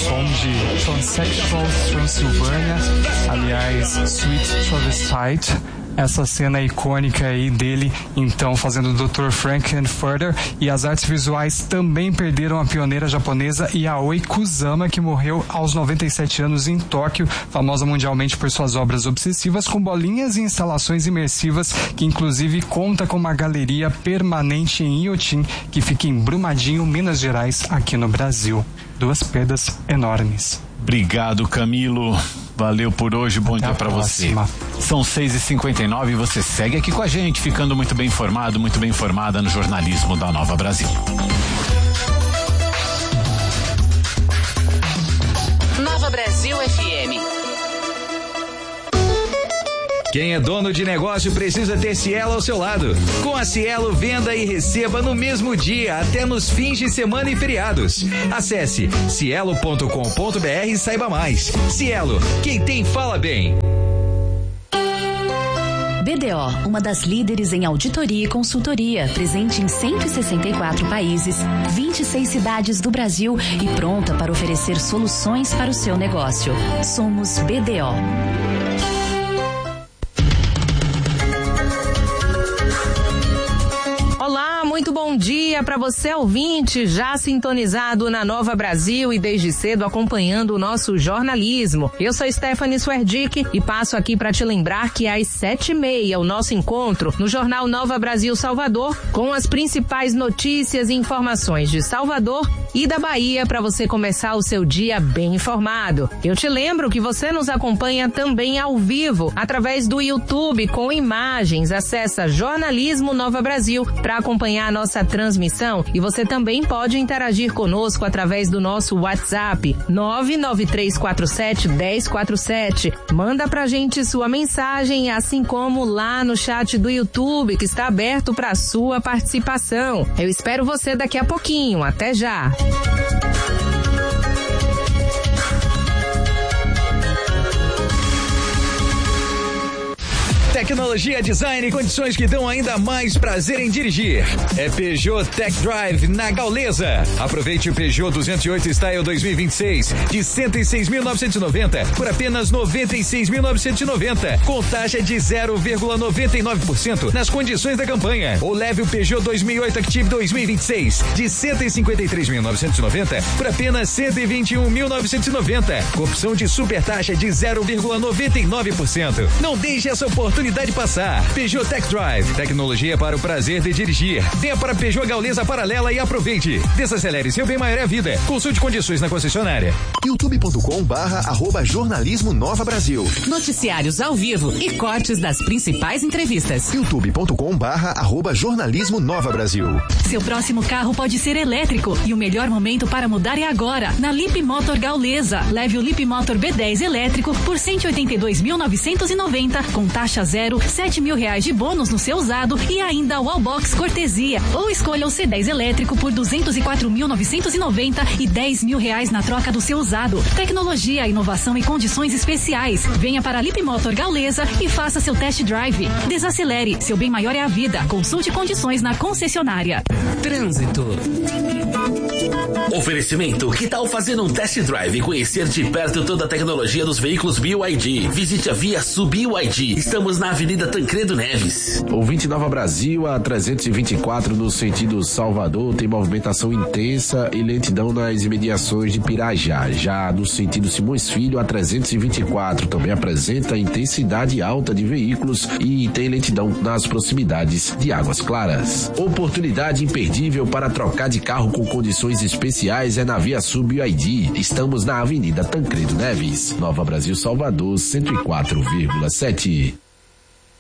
som de Transsexuals Transylvania, aliás, Sweet Travestite. Essa cena icônica aí dele, então, fazendo o Dr. Frank-N-Furter. E as artes visuais também perderam a pioneira japonesa Yaoi Kusama, que morreu aos 97 anos em Tóquio, famosa mundialmente por suas obras obsessivas com bolinhas e instalações imersivas, que inclusive conta com uma galeria permanente em Inhotim, que fica em Brumadinho, Minas Gerais, aqui no Brasil. 2 perdas enormes. Obrigado, Camilo. Valeu por hoje, bom dia pra você. São 6h59 e você segue aqui com a gente, ficando muito bem informado, muito bem informada no jornalismo da Nova Brasil. Nova Brasil FM. Quem é dono de negócio precisa ter Cielo ao seu lado. Com a Cielo, venda e receba no mesmo dia, até nos fins de semana e feriados. Acesse cielo.com.br e saiba mais. Cielo, quem tem fala bem. BDO, uma das líderes em auditoria e consultoria, presente em 164 países, 26 cidades do Brasil e pronta para oferecer soluções para o seu negócio. Somos BDO. Olá, muito bom dia para você ouvinte, já sintonizado na Nova Brasil e desde cedo acompanhando o nosso jornalismo. Eu sou Stephanie Swerdick e passo aqui para te lembrar que às 7h30 o nosso encontro no Jornal Nova Brasil Salvador com as principais notícias e informações de Salvador e da Bahia para você começar o seu dia bem informado. Eu te lembro que você nos acompanha também ao vivo através do YouTube com imagens. Acessa Jornalismo Nova Brasil para acompanhar a nossa transmissão e você também pode interagir conosco através do nosso WhatsApp 993471047. Manda pra gente sua mensagem, assim como lá no chat do YouTube que está aberto para sua participação. Eu espero você daqui a pouquinho. Até já! Tecnologia, design e condições que dão ainda mais prazer em dirigir. É Peugeot Tech Drive na Gaulesa. Aproveite o Peugeot 208 Style 2026 de 106.990 por apenas 96.990, com taxa de 0,99% nas condições da campanha. Ou leve o Peugeot 2008 Active 2026 de 153.990 por apenas 121.990, com opção de super taxa de 0,99%. Não deixe essa oportunidade passar. Peugeot Tech Drive, tecnologia para o prazer de dirigir. Venha para Peugeot Gaulesa Paralela e aproveite. Desacelere, seu bem maior é a vida. Consulte condições na concessionária. youtube.com/jornalismo Nova Brasil. Noticiários ao vivo e cortes das principais entrevistas. youtube.com/jornalismo Nova Brasil. Seu próximo carro pode ser elétrico e o melhor momento para mudar é agora, na Lip Motor Gaulesa. Leve o Lip Motor B10 elétrico por 182.990 com taxa zero, R$7.000 de bônus no seu usado e ainda o Wallbox cortesia. Ou escolha o C10 elétrico por 204.990 e R$10.000 na troca do seu usado. Tecnologia, inovação e condições especiais. Venha para a Lip Motor Gaulesa e faça seu test drive. Desacelere, seu bem maior é a vida. Consulte condições na concessionária. Trânsito. Oferecimento, que tal fazer um test drive e conhecer de perto toda a tecnologia dos veículos BYD? Visite a Via Sul BYD. Estamos na Avenida Tancredo Neves. Ouvinte Nova Brasil, a 324 no sentido Salvador, tem movimentação intensa e lentidão nas imediações de Pirajá. Já no sentido Simões Filho, a 324 também apresenta intensidade alta de veículos e tem lentidão nas proximidades de Águas Claras. Oportunidade imperdível para trocar de carro com condições especiais é na Via Sul BYD. Estamos na Avenida Tancredo Neves, Nova Brasil Salvador, 104,7.